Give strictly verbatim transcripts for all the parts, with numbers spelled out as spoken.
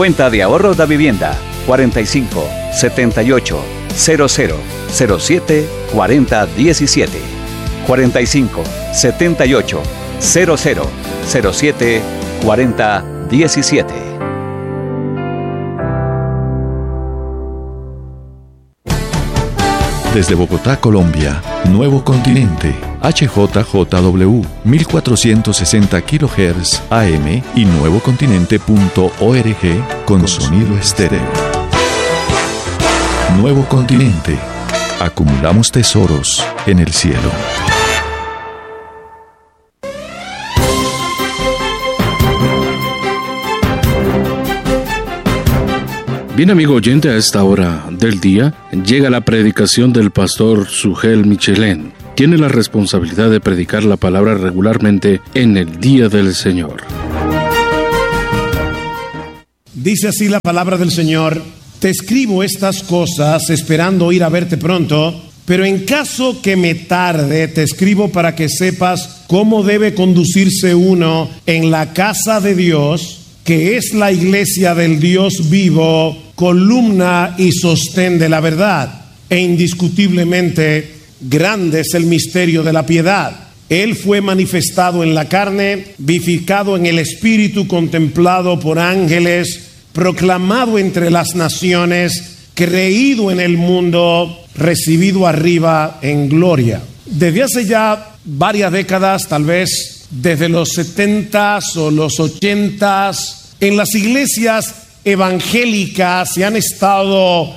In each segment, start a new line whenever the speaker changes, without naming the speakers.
Cuenta de ahorros da vivienda cuarenta y cinco, setenta y ocho, cero cero, cero siete, cuarenta, diecisiete. cuarenta y cinco, setenta y ocho, cero cero, cero siete, cuarenta, diecisiete.
Desde Bogotá, Colombia, Nuevo Continente, H J J W, mil cuatrocientos sesenta kilohertz A M y nuevocontinente punto org con sonido estéreo. Nuevo Continente. Acumulamos tesoros en el cielo.
Bien, amigo oyente, a esta hora del día llega la predicación del pastor Sugel Michelén. Tiene la responsabilidad de predicar la palabra regularmente en el día del Señor.
Dice así la palabra del Señor: te escribo estas cosas esperando ir a verte pronto, pero en caso que me tarde, te escribo para que sepas cómo debe conducirse uno en la casa de Dios, que es la iglesia del Dios vivo, columna y sostén de la verdad. E indiscutiblemente grande es el misterio de la piedad. Él fue manifestado en la carne, vivificado en el espíritu, contemplado por ángeles, proclamado entre las naciones, creído en el mundo, recibido arriba en gloria. Desde hace ya varias décadas, tal vez desde los setentas o los ochentas, en las iglesias evangélicas se han estado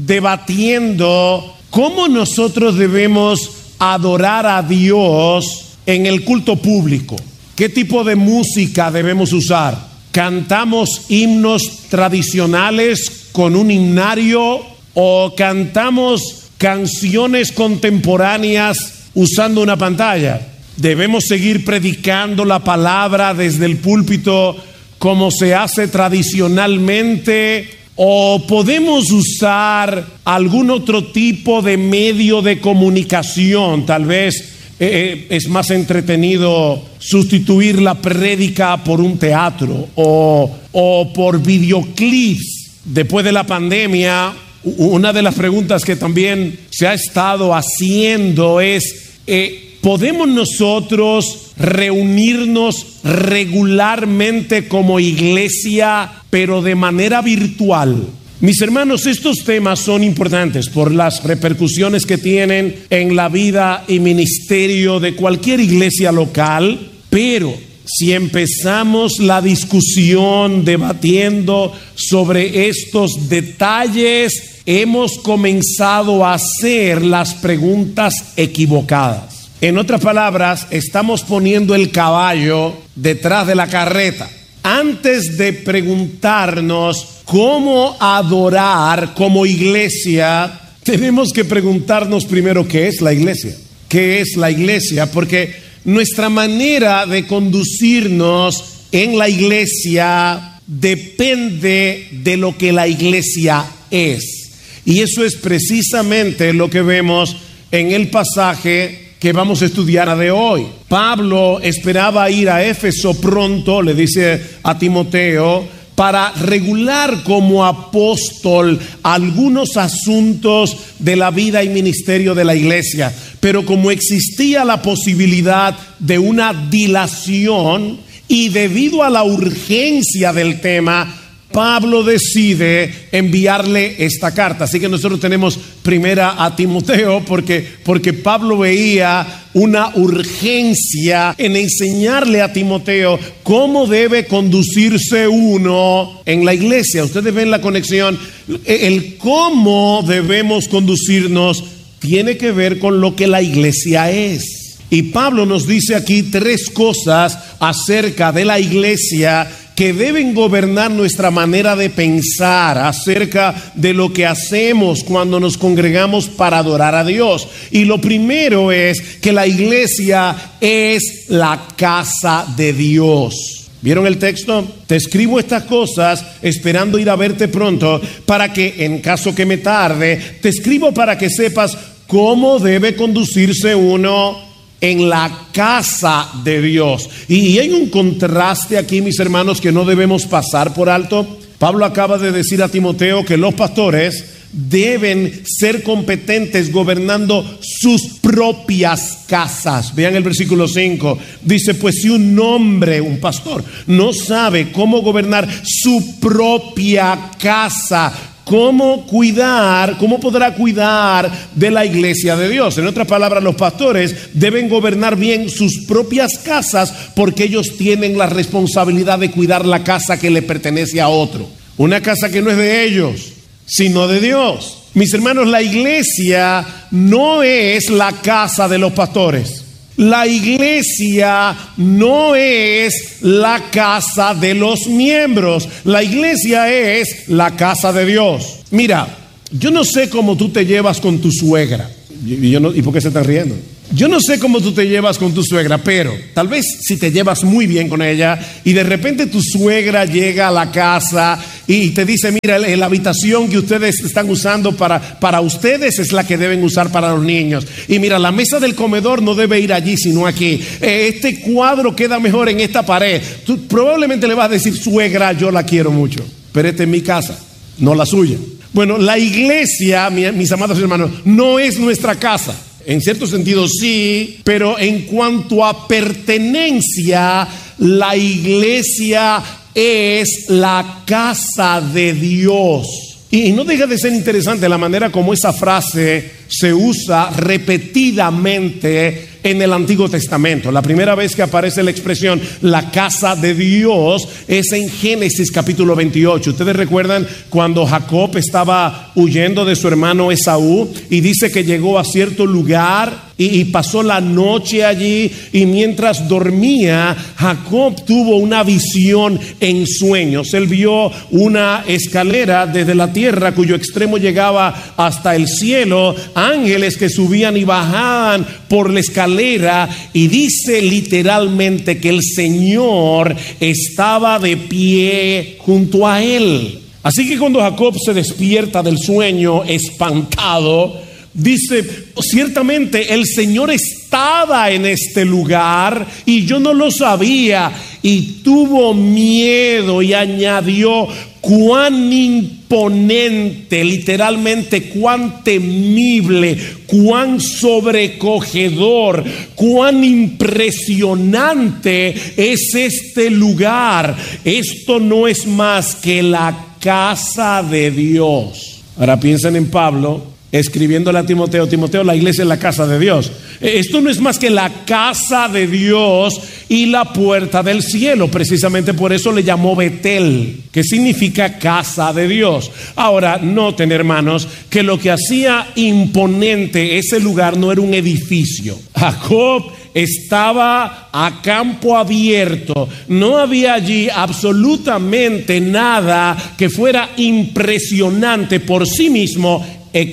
debatiendo cómo nosotros debemos adorar a Dios en el culto público. ¿Qué tipo de música debemos usar? ¿Cantamos himnos tradicionales con un himnario o cantamos canciones contemporáneas usando una pantalla? ¿Debemos seguir predicando la palabra desde el púlpito como se hace tradicionalmente, o podemos usar algún otro tipo de medio de comunicación? Tal vez eh, es más entretenido sustituir la prédica por un teatro o, o por videoclips. Después de la pandemia, una de las preguntas que también se ha estado haciendo es eh, ¿podemos nosotros reunirnos regularmente como iglesia, pero de manera virtual? Mis hermanos, estos temas son importantes por las repercusiones que tienen en la vida y ministerio de cualquier iglesia local, pero si empezamos la discusión debatiendo sobre estos detalles, hemos comenzado a hacer las preguntas equivocadas. En otras palabras, estamos poniendo el caballo detrás de la carreta. Antes de preguntarnos cómo adorar como iglesia, tenemos que preguntarnos primero qué es la iglesia. ¿Qué es la iglesia? Porque nuestra manera de conducirnos en la iglesia depende de lo que la iglesia es. Y eso es precisamente lo que vemos en el pasaje que vamos a estudiar de hoy. Pablo esperaba ir a Éfeso pronto, le dice a Timoteo, para regular como apóstol algunos asuntos de la vida y ministerio de la iglesia. Pero como existía la posibilidad de una dilación y debido a la urgencia del tema, Pablo decide enviarle esta carta. Así que nosotros tenemos primera a Timoteo porque, porque Pablo veía una urgencia en enseñarle a Timoteo cómo debe conducirse uno en la iglesia. Ustedes ven la conexión. El cómo debemos conducirnos tiene que ver con lo que la iglesia es. Y Pablo nos dice aquí tres cosas acerca de la iglesia que deben gobernar nuestra manera de pensar acerca de lo que hacemos cuando nos congregamos para adorar a Dios. Y lo primero es que la iglesia es la casa de Dios. ¿Vieron el texto? Te escribo estas cosas esperando ir a verte pronto, para que en caso que me tarde, te escribo para que sepas cómo debe conducirse uno en la casa de Dios. Y hay un contraste aquí, mis hermanos, que no debemos pasar por alto. Pablo acaba de decir a Timoteo que los pastores deben ser competentes gobernando sus propias casas. Vean el versículo cinco. Dice, pues si un hombre, un pastor, no sabe cómo gobernar su propia casa, ¿cómo cuidar, cómo podrá cuidar de la iglesia de Dios? En otras palabras, los pastores deben gobernar bien sus propias casas porque ellos tienen la responsabilidad de cuidar la casa que le pertenece a otro. Una casa que no es de ellos, sino de Dios. Mis hermanos, la iglesia no es la casa de los pastores. La iglesia no es la casa de los miembros. La iglesia es la casa de Dios. Mira, yo no sé cómo tú te llevas con tu suegra. ¿Y, yo no, ¿y por qué se están riendo? Yo no sé cómo tú te llevas con tu suegra, pero tal vez si te llevas muy bien con ella y de repente tu suegra llega a la casa y te dice, mira, la habitación que ustedes están usando para, para ustedes es la que deben usar para los niños. Y mira, la mesa del comedor no debe ir allí, sino aquí. Este cuadro queda mejor en esta pared. Tú probablemente le vas a decir, suegra, yo la quiero mucho, pero esta es mi casa, no la suya. Bueno, la iglesia, mis amados hermanos, no es nuestra casa. En cierto sentido sí, pero en cuanto a pertenencia, la iglesia es la casa de Dios. Y no deja de ser interesante la manera como esa frase se usa repetidamente en el Antiguo Testamento. La primera vez que aparece la expresión la casa de Dios es en Génesis capítulo veintiocho. Ustedes recuerdan cuando Jacob estaba huyendo de su hermano Esaú y dice que llegó a cierto lugar y, y pasó la noche allí, y mientras dormía Jacob tuvo una visión en sueños. Él vio una escalera desde la tierra cuyo extremo llegaba hasta el cielo, ángeles que subían y bajaban por la escalera, y dice literalmente que el Señor estaba de pie junto a él. Así que cuando Jacob se despierta del sueño espantado, dice, ciertamente el Señor estaba en este lugar y yo no lo sabía, y tuvo miedo y añadió, cuán imponente, literalmente cuán temible, cuán sobrecogedor, cuán impresionante es este lugar. Esto no es más que la casa de Dios. Ahora piensen en Pablo escribiéndole a Timoteo, Timoteo, la iglesia es la casa de Dios. Esto no es más que la casa de Dios y la puerta del cielo. Precisamente por eso le llamó Betel, que significa casa de Dios. Ahora, noten, hermanos, que lo que hacía imponente ese lugar no era un edificio. Jacob estaba a campo abierto. No había allí absolutamente nada que fuera impresionante por sí mismo,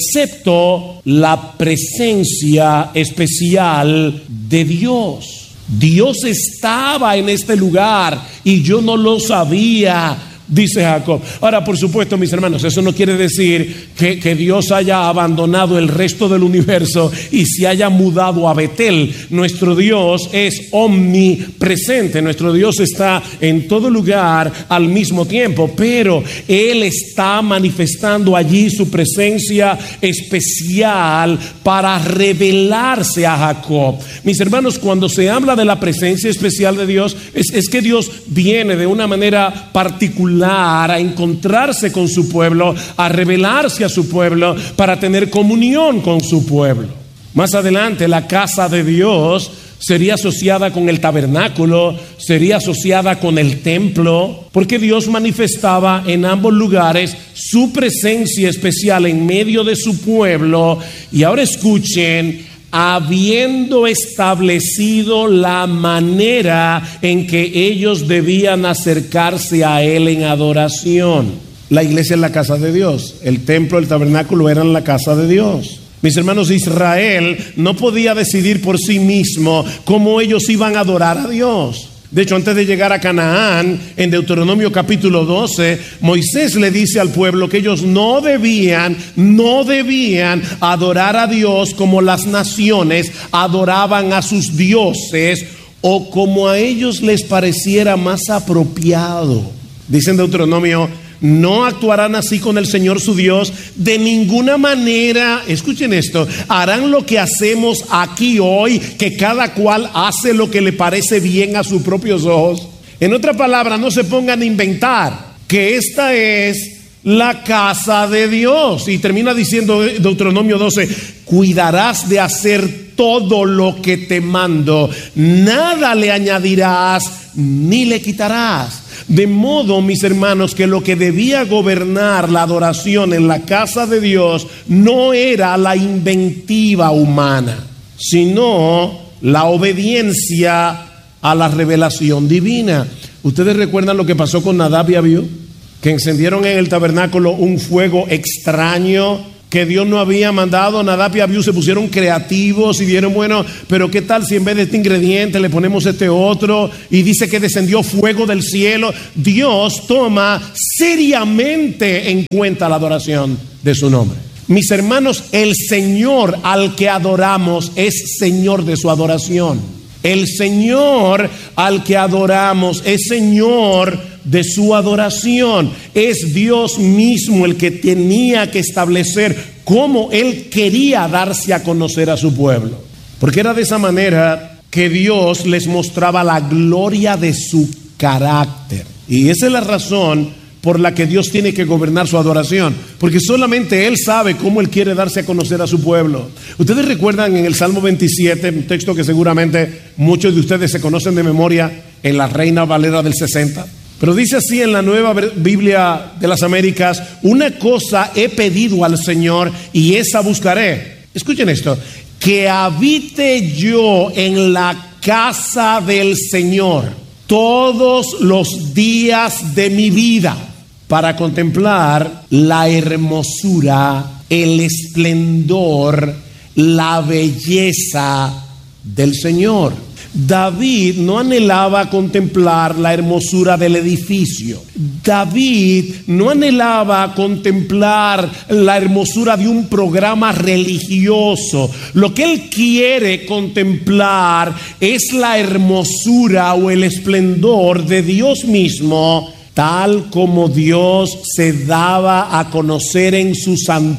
excepto la presencia especial de Dios. Dios estaba en este lugar y yo no lo sabía, dice Jacob. Ahora, por supuesto, mis hermanos, eso no quiere decir que, que Dios haya abandonado el resto del universo y se haya mudado a Betel. Nuestro Dios es omnipresente. Nuestro Dios está en todo lugar al mismo tiempo, pero Él está manifestando allí su presencia especial para revelarse a Jacob. Mis hermanos, cuando se habla de la presencia especial de Dios, es, es que Dios viene de una manera particular a encontrarse con su pueblo, a revelarse a su pueblo, para tener comunión con su pueblo. Más adelante, la casa de Dios sería asociada con el tabernáculo, sería asociada con el templo, porque Dios manifestaba en ambos lugares su presencia especial en medio de su pueblo. Y ahora escuchen, habiendo establecido la manera en que ellos debían acercarse a Él en adoración. La iglesia es la casa de Dios, el templo, el tabernáculo eran la casa de Dios. Mis hermanos, Israel no podía decidir por sí mismo cómo ellos iban a adorar a Dios. De hecho, antes de llegar a Canaán, en Deuteronomio capítulo doce, Moisés le dice al pueblo que ellos no debían, no debían adorar a Dios como las naciones adoraban a sus dioses o como a ellos les pareciera más apropiado. Dice en Deuteronomio: no actuarán así con el Señor su Dios de ninguna manera. Escuchen esto: harán lo que hacemos aquí hoy, que cada cual hace lo que le parece bien a sus propios ojos. En otra palabra, no se pongan a inventar que esta es la casa de Dios. Y termina diciendo Deuteronomio doce: cuidarás de hacer todo lo que te mando, nada le añadirás ni le quitarás. De modo, mis hermanos, que lo que debía gobernar la adoración en la casa de Dios no era la inventiva humana, sino la obediencia a la revelación divina. ¿Ustedes recuerdan lo que pasó con Nadab y Abiú? Que encendieron en el tabernáculo un fuego extraño que Dios no había mandado. Nadab y Abiú se pusieron creativos y dijeron: bueno, pero ¿qué tal si en vez de este ingrediente le ponemos este otro? Y dice que descendió fuego del cielo. Dios toma seriamente en cuenta la adoración de su nombre. Mis hermanos, el Señor al que adoramos es Señor de su adoración. El Señor al que adoramos es Señor de su adoración. Es Dios mismo el que tenía que establecer cómo Él quería darse a conocer a su pueblo, porque era de esa manera que Dios les mostraba la gloria de su carácter. Y esa es la razón por la que Dios tiene que gobernar su adoración, porque solamente Él sabe cómo Él quiere darse a conocer a su pueblo. Ustedes recuerdan en el Salmo veintisiete, un texto que seguramente muchos de ustedes se conocen de memoria, en la Reina Valera del sesenta. Pero dice así en la Nueva Biblia de las Américas: una cosa he pedido al Señor y esa buscaré. Escuchen esto: que habite yo en la casa del Señor todos los días de mi vida, para contemplar la hermosura, el esplendor, la belleza del Señor. David no anhelaba contemplar la hermosura del edificio. David no anhelaba contemplar la hermosura de un programa religioso. Lo que él quiere contemplar es la hermosura o el esplendor de Dios mismo, tal como Dios se daba a conocer en su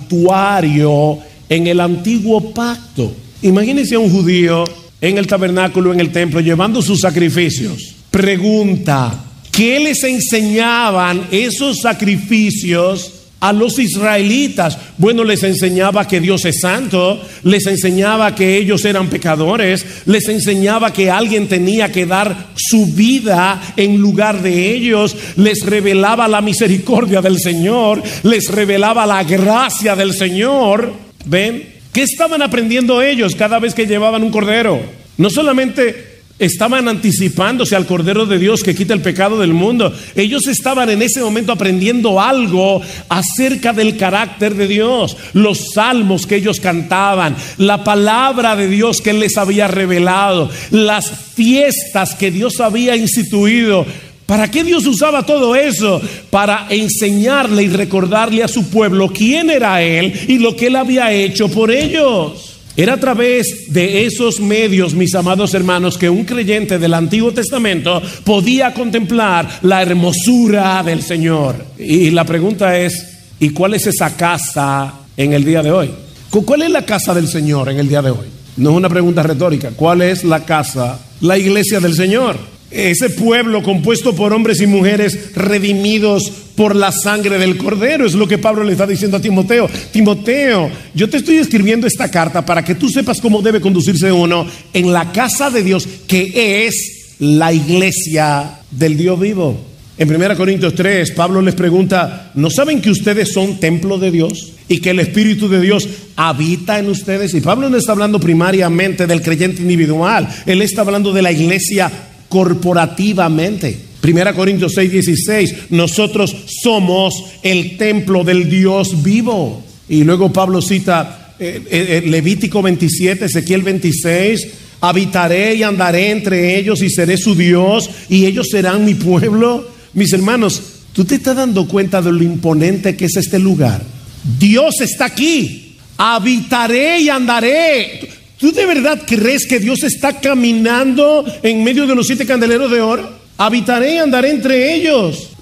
santuario en el antiguo pacto. Imagínense a un judío en el tabernáculo, en el templo, llevando sus sacrificios. Pregunta: ¿qué les enseñaban esos sacrificios a los israelitas? Bueno, les enseñaba que Dios es santo, les enseñaba que ellos eran pecadores, les enseñaba que alguien tenía que dar su vida en lugar de ellos, les revelaba la misericordia del Señor, les revelaba la gracia del Señor. ¿Ven? ¿Qué estaban aprendiendo ellos cada vez que llevaban un cordero? No solamente estaban anticipándose al Cordero de Dios que quita el pecado del mundo, ellos estaban en ese momento aprendiendo algo acerca del carácter de Dios. Los salmos que ellos cantaban, la palabra de Dios que Él les había revelado, las fiestas que Dios había instituido. ¿Para qué Dios usaba todo eso? Para enseñarle y recordarle a su pueblo quién era Él y lo que Él había hecho por ellos. Era a través de esos medios, mis amados hermanos, que un creyente del Antiguo Testamento podía contemplar la hermosura del Señor. Y la pregunta es: ¿y cuál es esa casa en el día de hoy? ¿Cuál es la casa del Señor en el día de hoy? No es una pregunta retórica. ¿Cuál es la casa? La iglesia del Señor. Ese pueblo compuesto por hombres y mujeres redimidos por la sangre del Cordero. Es lo que Pablo le está diciendo a Timoteo. Timoteo, yo te estoy escribiendo esta carta para que tú sepas cómo debe conducirse uno en la casa de Dios, que es la iglesia del Dios vivo. En primera Corintios tres, Pablo les pregunta: ¿no saben que ustedes son templo de Dios y que el Espíritu de Dios habita en ustedes? Y Pablo no está hablando primariamente del creyente individual, él está hablando de la iglesia corporativamente. Primera Corintios seis, dieciséis, nosotros somos el templo del Dios vivo. Y luego Pablo cita eh, eh, Levítico veintisiete, Ezequiel veintiséis: habitaré y andaré entre ellos y seré su Dios y ellos serán mi pueblo. Mis hermanos, ¿tú te estás dando cuenta de lo imponente que es este lugar? Dios está aquí. Habitaré y andaré. ¿Tú de verdad crees que Dios está caminando en medio de los siete candeleros de oro? Habitaré y andaré entre ellos.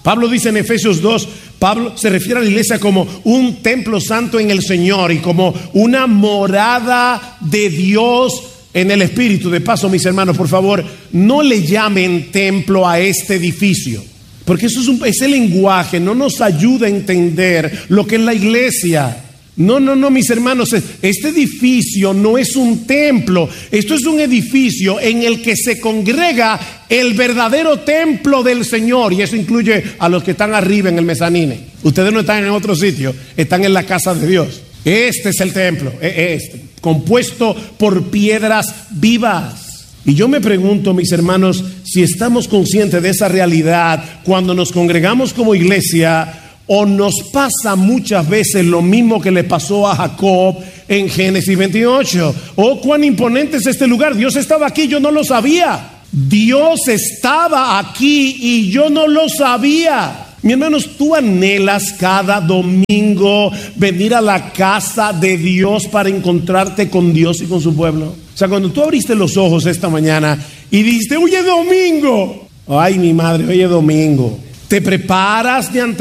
Pablo dice en Efesios dos, Pablo se refiere a la iglesia como un templo santo en el Señor y como una morada de Dios en el Espíritu. De paso, mis hermanos, por favor, no le llamen templo a este edificio, porque eso es un, ese lenguaje no nos ayuda a entender lo que es la iglesia. No, no, no, mis hermanos, este edificio no es un templo, esto es un edificio en el que se congrega el verdadero templo del Señor, y eso incluye a los que están arriba en el mezanine. Ustedes no están en otro sitio, están en la casa de Dios. Este es el templo, este, compuesto por piedras vivas. Y yo me pregunto, mis hermanos, si estamos conscientes de esa realidad cuando nos congregamos como iglesia, o nos pasa muchas veces lo mismo que le pasó a Jacob en Génesis veintiocho. Oh, cuán imponente es este lugar. Dios estaba aquí, yo no lo sabía. Dios estaba aquí y yo no lo sabía. Mi hermanos, tú anhelas cada domingo venir a la casa de Dios para encontrarte con Dios y con su pueblo. O sea, cuando tú abriste los ojos esta mañana y dijiste, hoy es domingo. Ay, mi madre, hoy es domingo. Te preparas de antemano.